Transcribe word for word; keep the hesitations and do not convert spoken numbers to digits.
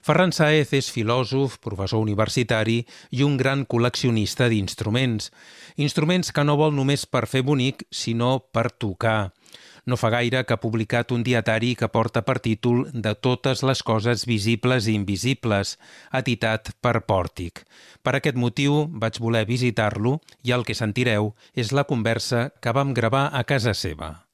Ferran Sáez és filòsof, professor universitari i un gran col·leccionista d'instruments. Instruments que no vol només per fer bonic, sinó per tocar. No fa gaire que ha publicat un dietari que porta per títol De totes les coses visibles i invisibles, editat per Pòrtic. Per aquest motiu vaig voler visitar-lo i el que sentireu és la conversa que vam gravar a casa seva.